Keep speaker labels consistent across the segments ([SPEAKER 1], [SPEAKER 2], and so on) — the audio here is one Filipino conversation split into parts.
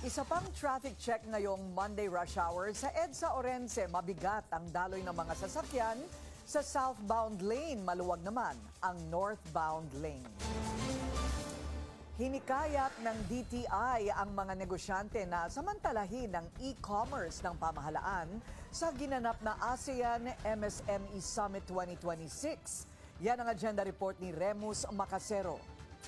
[SPEAKER 1] Isa pang traffic check ngayong Monday rush hour sa EDSA Orense. Mabigat ang daloy ng mga sasakyan sa southbound lane. Maluwag naman ang northbound lane. Hinikayat ng DTI ang mga negosyante na samantalahin ng e-commerce ng pamahalaan sa ginanap na ASEAN MSME Summit 2026. Yan ang agenda report ni Remus Macasero.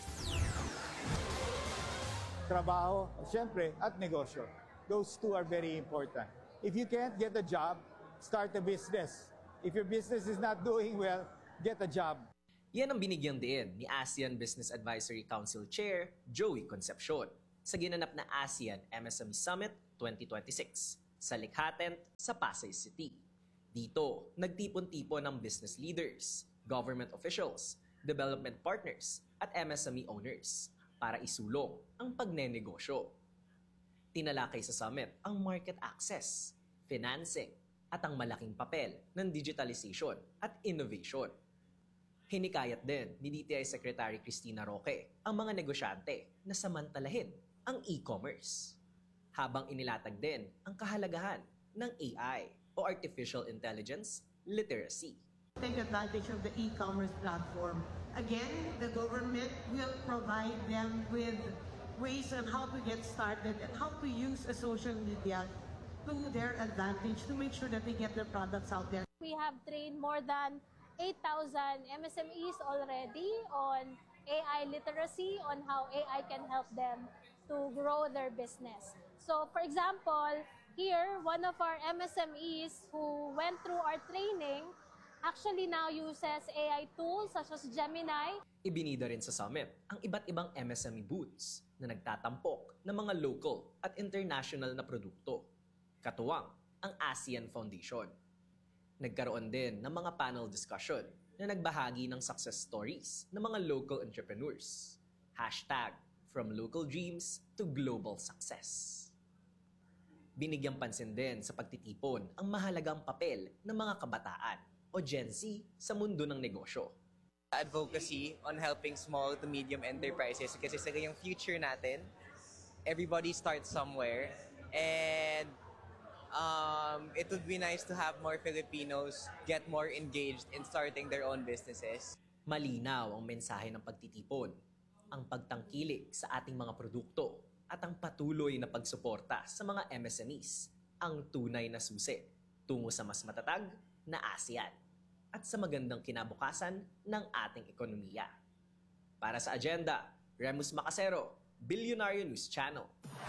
[SPEAKER 2] Trabaho, siyempre, at negosyo. Those two are very important. If you can't get a job, start a business. If your business is not doing well, get a job.
[SPEAKER 3] Yan ang binigyang diin ni ASEAN Business Advisory Council Chair Joey Concepcion sa ginanap na ASEAN MSME Summit 2026 sa Likhaten sa Pasay City. Dito, nagtipon-tipon ng business leaders, government officials, development partners at MSME owners para isulong ang pagnenegosyo. Tinalakay sa summit ang market access, financing, at ang malaking papel ng digitalization at innovation. Hinikayat din ni DTI Secretary Cristina Roque ang mga negosyante na samantalahin ang e-commerce. Habang inilatag din ang kahalagahan ng AI o Artificial Intelligence Literacy.
[SPEAKER 4] Take advantage of the e-commerce platform. Again, the government will provide them with ways on how to get started and how to use a social media to their advantage to make sure that they get their products out there.
[SPEAKER 5] We have trained more than 8,000 MSMEs already on AI literacy, on how AI can help them to grow their business. So for example, here, one of our MSMEs who went through our training actually now uses AI tools such as Gemini.
[SPEAKER 3] Ibinida rin sa summit ang iba't ibang MSME booths na nagtatampok ng mga local at international na produkto. Katuwang ang ASEAN Foundation. Nagkaroon din ng mga panel discussion na nagbahagi ng success stories ng mga local entrepreneurs. #From local dreams to global success. Binigyang pansin din sa pagtitipon ang mahalagang papel ng mga kabataan o Gen Z sa mundo ng negosyo.
[SPEAKER 6] Advocacy on helping small to medium enterprises kasi sa yung future natin, everybody starts somewhere and it would be nice to have more Filipinos get more engaged in starting their own businesses.
[SPEAKER 3] Malinaw ang mensahe ng pagtitipon, ang pagtangkilik sa ating mga produkto at ang patuloy na pagsuporta sa mga MSMEs ang tunay na susi tungo sa mas matatag na ASEAN at sa magandang kinabukasan ng ating ekonomiya. Para sa agenda, Remus Macasero, Billionaire News Channel.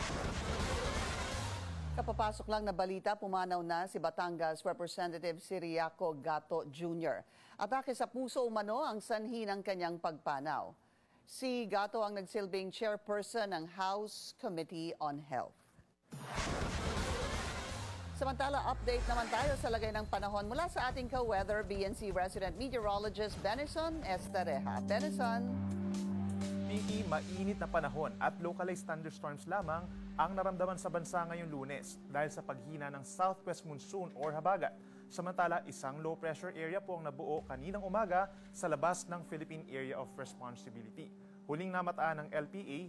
[SPEAKER 1] Kapapasok lang na balita, pumanaw na si Batangas Representative Ciriaco Gatto Jr. Atake sa puso umano ang sanhi ng kanyang pagpanaw. Si Gatto ang nagsilbing chairperson ng House Committee on Health. Samantala, update naman tayo sa lagay ng panahon mula sa ating ka-weather BNC resident meteorologist Benison Estareja. Benison.
[SPEAKER 7] Piki, mainit na panahon at localized thunderstorms lamang ang naramdaman sa bansa ngayong Lunes dahil sa paghina ng southwest monsoon or habagat. Samantala, isang low pressure area po ang nabuo kaninang umaga sa labas ng Philippine Area of Responsibility. Huling namataan ng LPA,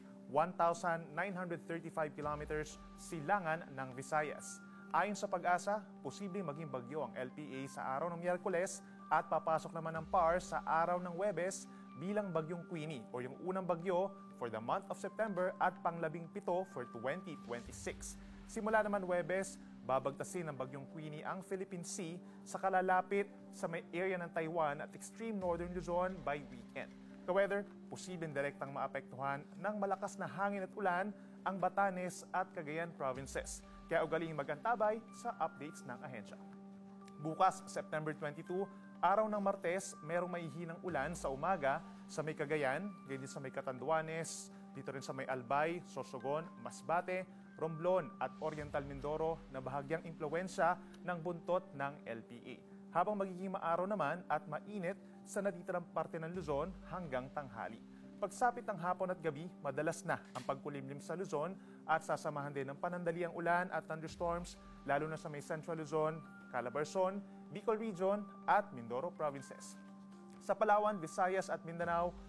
[SPEAKER 7] 1,935 kilometers silangan ng Visayas. Ayon sa Pag-asa, posibleng maging bagyo ang LPA sa araw ng Miyerkules at papasok naman ng PAR sa araw ng Huwebes bilang bagyong Queenie o yung unang bagyo for the month of September at pang-17 for 2026. Simula naman Huwebes, babagtasin ng bagyong Queenie ang Philippine Sea sa kalalapit sa may area ng Taiwan at extreme northern Luzon by weekend. Ka-weather, posibleng direktang maapektuhan ng malakas na hangin at ulan ang Batanes at Cagayan provinces. Kaya ugaling magantabay sa updates ng ahensya. Bukas, September 22, araw ng Martes, merong maihinang ulan sa umaga sa may Cagayan, ganyan sa may Catanduanes, dito rin sa may Albay, Sorsogon, Masbate, Romblon at Oriental Mindoro na bahagyang impluwensya ng buntot ng LPA. Habang magiging maaraw naman at mainit sa natitirang parte ng Luzon hanggang tanghali. Pagsapit ng hapon at gabi, madalas na ang pagkulimlim sa Luzon at sasamahan din ng panandaliang ulan at thunderstorms lalo na sa may Central Luzon, Calabarzon, Bicol Region at Mindoro Provinces. Sa Palawan, Visayas at Mindanao,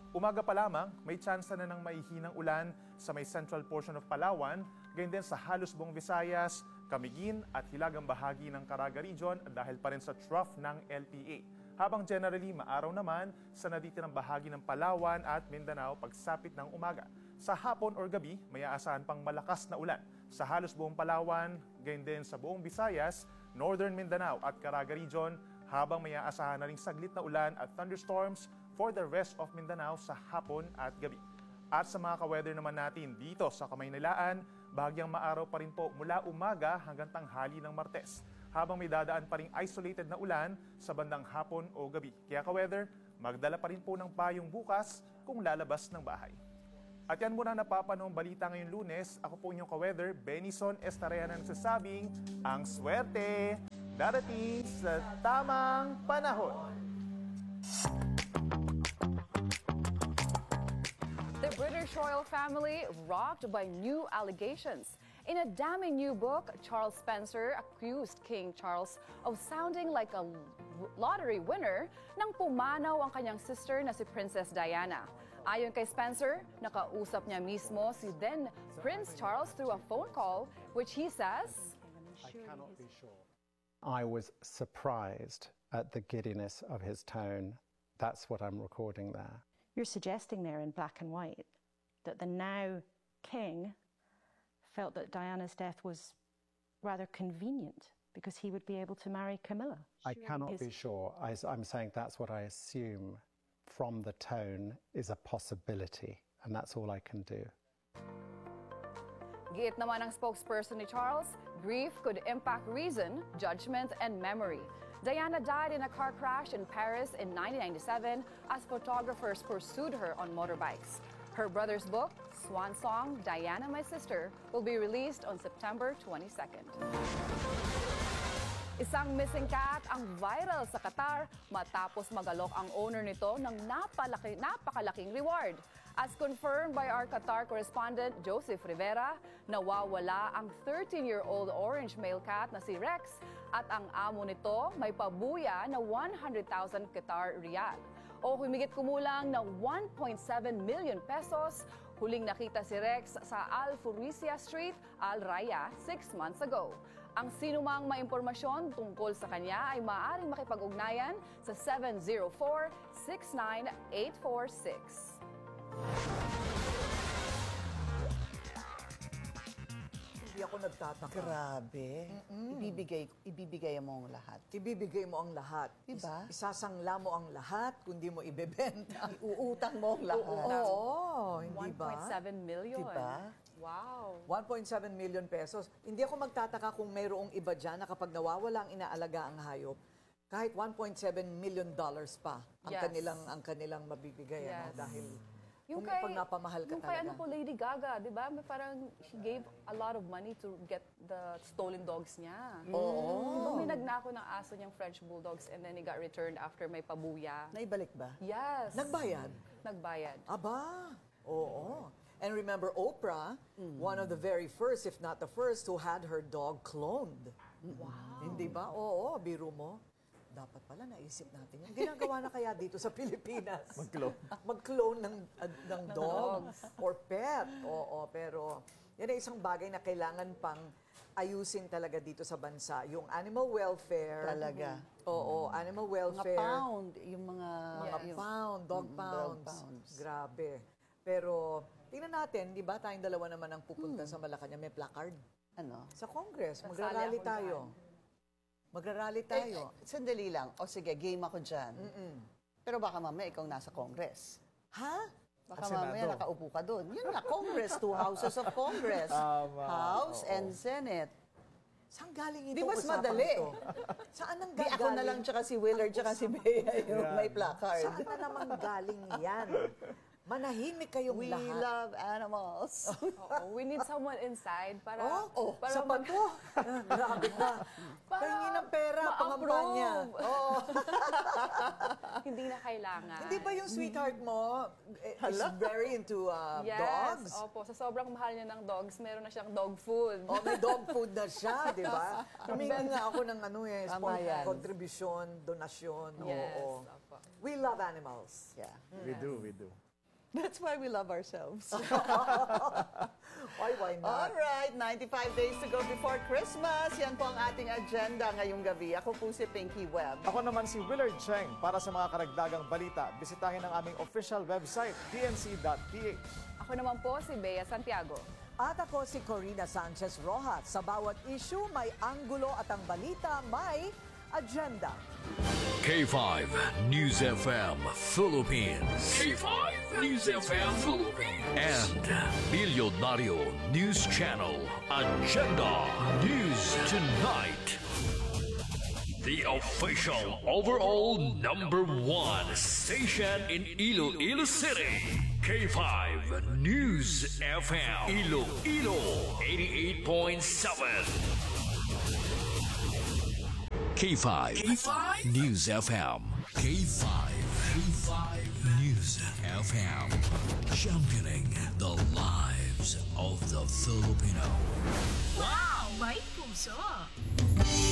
[SPEAKER 7] Umaga pa lamang, may tsansa na ng maihinang ulan sa may central portion of Palawan, gayon din sa halos buong Visayas, Camiguin at hilagang bahagi ng Caraga Region dahil pa rin sa trough ng LPA. Habang generally maaraw naman sa natitirang bahagi ng Palawan at Mindanao pagsapit ng umaga. Sa hapon or gabi, may aasahan pang malakas na ulan sa halos buong Palawan, gayon din sa buong Visayas, Northern Mindanao at Caraga Region, habang may aasahan na ring saglit na ulan at thunderstorms for the rest of Mindanao sa hapon at gabi. At sa mga ka-weather naman natin dito sa Kamaynilaan, bahagyang maaraw pa rin po mula umaga hanggang tanghali ng Martes, habang may dadaan pa ring isolated na ulan sa bandang hapon o gabi. Kaya ka-weather, magdala pa rin po ng payong bukas kung lalabas ng bahay. At yan muna napapanong balita ngayong Lunes. Ako po inyong ka-weather, Benison Estareja na nagsasabing, ang swerte darating sa tamang panahon.
[SPEAKER 8] The British royal family rocked by new allegations. In a damning new book, Charles Spencer accused King Charles of sounding like a lottery winner nang pumanaw ang kanyang sister na si Princess Diana. Ayon kay Spencer, nakausap niya mismo si then Prince Charles through a phone call, which he says,
[SPEAKER 9] I cannot be sure. I was surprised at the giddiness of his tone. That's what I'm recording there.
[SPEAKER 10] You're suggesting there in black and white that the now king felt that Diana's death was rather convenient because he would be able to marry Camilla.
[SPEAKER 9] I cannot be sure. I'm saying that's what I assume from the tone is a possibility, and that's all I can do.
[SPEAKER 8] giit naman ng spokesperson ni Charles, grief could impact reason, judgment, and memory. Diana died in a car crash in Paris in 1997 as photographers pursued her on motorbikes. Her brother's book, Swan Song, Diana My Sister, will be released on September 22nd. Isang missing cat ang viral sa Qatar matapos magalok ang owner nito ng napakalaking reward. As confirmed by our Qatar correspondent Joseph Rivera, nawawala ang 13-year-old orange male cat na si Rex at ang amo nito may pabuya na 100,000 Qatar riyal o humigit kumulang na 1.7 million pesos. Huling nakita si Rex sa Al Furisia Street, Al Raya, 6 months ago. Ang sinumang maimpormasyon tungkol sa kanya ay maaaring makipag-ugnayan sa 704-69846.
[SPEAKER 11] Hindi ako nagtataka.
[SPEAKER 1] Grabe. Ibibigay mo ang lahat.
[SPEAKER 11] Ibibigay mo ang lahat.
[SPEAKER 1] Diba?
[SPEAKER 11] Isasangla mo ang lahat, kundi mo ibebenta.
[SPEAKER 1] Iuutang mo ang lahat.
[SPEAKER 11] Oo, hindi ba?
[SPEAKER 8] 1.7 million.
[SPEAKER 1] Diba?
[SPEAKER 8] Wow.
[SPEAKER 11] 1.7 million pesos. Hindi ako magtataka kung mayroong iba dyan na kapag nawawala ang inaalaga ang hayop, kahit 1.7 million dollars pa ang
[SPEAKER 8] Yes.
[SPEAKER 11] kanilang mabibigay. Ano,
[SPEAKER 8] Yes.
[SPEAKER 11] dahil
[SPEAKER 8] Yung
[SPEAKER 11] kung
[SPEAKER 8] kay,
[SPEAKER 11] napamahal ka
[SPEAKER 8] yung kay
[SPEAKER 11] talaga.
[SPEAKER 8] ano po, Lady Gaga, di ba? May parang she gave a lot of money to get the stolen dogs niya.
[SPEAKER 11] Oo.
[SPEAKER 8] Di ba may nagnako ng aso niyang French Bulldogs and then he got returned after may pabuya?
[SPEAKER 1] Naibalik ba?
[SPEAKER 8] Yes.
[SPEAKER 11] Nagbayad?
[SPEAKER 8] Nagbayad.
[SPEAKER 11] Aba, oo. And remember, Oprah, one of the very first, if not the first, who had her dog cloned. Wow. Hindi ba? Oo, biro mo. Dapat pala naisip natin yan. Ginagawa na kaya dito sa Pilipinas? Mag-clone ng dog or pet. Oo, pero yan ay isang bagay na kailangan pang ayusin talaga dito sa bansa. Yung animal welfare.
[SPEAKER 1] Talaga.
[SPEAKER 11] Oo, animal
[SPEAKER 1] Mga
[SPEAKER 11] welfare.
[SPEAKER 1] pound, yung mga...
[SPEAKER 11] Pound, dog pounds. Grabe. Pero, tingnan natin, di ba, tayong dalawa naman ang pupunta sa Malacanang, may placard.
[SPEAKER 1] Ano?
[SPEAKER 11] Sa Congress,
[SPEAKER 8] Sasali
[SPEAKER 11] magrarally
[SPEAKER 8] ako
[SPEAKER 11] tayo. Magrarally tayo.
[SPEAKER 1] Sandali lang. O sige, game ako dyan. Pero baka mamaya ikaw nasa Congress.
[SPEAKER 11] Ha?
[SPEAKER 1] Baka mamaya nakaupo ka doon. Yun nga, Congress, 2 houses of Congress. House and Senate.
[SPEAKER 11] Saan galing
[SPEAKER 1] Di
[SPEAKER 11] itong
[SPEAKER 1] mas
[SPEAKER 11] usapang
[SPEAKER 1] madali.
[SPEAKER 11] ito? Saan ang
[SPEAKER 1] Di
[SPEAKER 11] gagaling?
[SPEAKER 1] ako na lang tsaka si Willard tsaka si Bea yung may placard.
[SPEAKER 11] Saan na naman galing yan? Manahimik kayong
[SPEAKER 1] We
[SPEAKER 11] lahat.
[SPEAKER 1] love animals.
[SPEAKER 8] Oo, we need someone inside para para
[SPEAKER 11] sa pato. Grabe ka. Pahingi ng pera, pangampanya. Oo.
[SPEAKER 8] hindi na kailangan.
[SPEAKER 11] Hindi ba yung sweetheart mo is very into
[SPEAKER 8] Yes.
[SPEAKER 11] dogs?
[SPEAKER 8] Opo, sa sobrang mahal niya ng dogs, meron na siyang dog food.
[SPEAKER 11] Oh, may dog food na siya, di ba? Humingi nga ako ng
[SPEAKER 1] Tama yan.
[SPEAKER 11] contribution, donasyon.
[SPEAKER 8] Yes.
[SPEAKER 11] Oo.
[SPEAKER 8] Opo.
[SPEAKER 11] We love animals.
[SPEAKER 1] Yeah.
[SPEAKER 7] We do.
[SPEAKER 1] That's why we love ourselves.
[SPEAKER 11] Why not?
[SPEAKER 1] All right, 95 days to go before Christmas. Yan po ang ating agenda ngayong gabi. Ako po si Pinky Webb.
[SPEAKER 7] Ako naman si Willard Cheng. Para sa mga karagdagang balita, bisitahin ang aming official website, tnc.ph.
[SPEAKER 8] Ako naman po si Bea Santiago.
[SPEAKER 11] At ako si Corina Sanchez Rojas. Sa bawat issue, may anggulo at ang balita may agenda.
[SPEAKER 12] K5 News FM Philippines. K5 News FM Philippines. And Milyonaryo News Channel Agenda News Tonight. The official overall #1 station in Iloilo City. K5 News FM Iloilo 88.7. K5 News FM. K5 News FM. Championing the lives of the Filipino.
[SPEAKER 13] Wow! May puso!